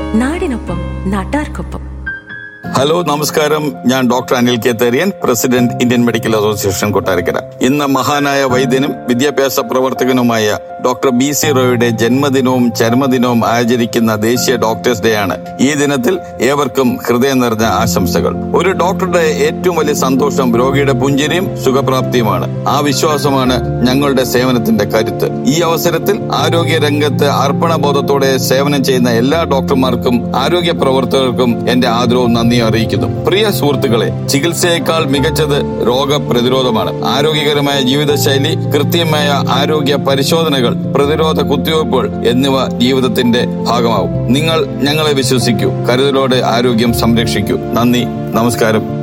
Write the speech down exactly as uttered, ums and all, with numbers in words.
നാടിനൊപ്പം നാട്ടാർക്കൊപ്പം. ഹലോ, നമസ്കാരം. ഞാൻ doctor Anil K തേറിയൻ, president Indian medical association Kottarakkara. ഇന്ന് മഹാനായ വൈദ്യനും വിദ്യാഭ്യാസ പ്രവർത്തകനുമായ ഡോക്ടർ ബി സി റോയുടെ ജന്മദിനവും ചരമദിനവും ആചരിക്കുന്ന ദേശീയ ഡോക്ടേഴ്സ് ഡേ ആണ്. ഈ ദിനത്തിൽ ഏവർക്കും ഹൃദയം നിറഞ്ഞ ആശംസകൾ. ഒരു ഡോക്ടറുടെ ഏറ്റവും വലിയ സന്തോഷം രോഗിയുടെ പുഞ്ചിരിയും സുഖപ്രാപ്തിയുമാണ്. ആ വിശ്വാസമാണ് ഞങ്ങളുടെ സേവനത്തിന്റെ കരുത്ത്. ഈ അവസരത്തിൽ ആരോഗ്യ രംഗത്ത് അർപ്പണബോധത്തോടെ സേവനം ചെയ്യുന്ന എല്ലാ ഡോക്ടർമാർക്കും ആരോഗ്യ പ്രവർത്തകർക്കും എന്റെ ആദരവും നന്ദി അറിയിക്കുന്നു. പ്രിയ സുഹൃത്തുക്കളെ, ചികിത്സയേക്കാൾ മികച്ചത് രോഗപ്രതിരോധമാണ്. ആരോഗ്യകരമായ ജീവിതശൈലി, കൃത്യമായ ആരോഗ്യ പരിശോധനകൾ, പ്രതിരോധ കുത്തിവയ്പ്പുകൾ എന്നിവ ജീവിതത്തിന്റെ ഭാഗമാവും. നിങ്ങൾ ഞങ്ങളെ വിശ്വസിക്കൂ. കരുതലോടെ ആരോഗ്യം സംരക്ഷിക്കൂ. നന്ദി, നമസ്കാരം.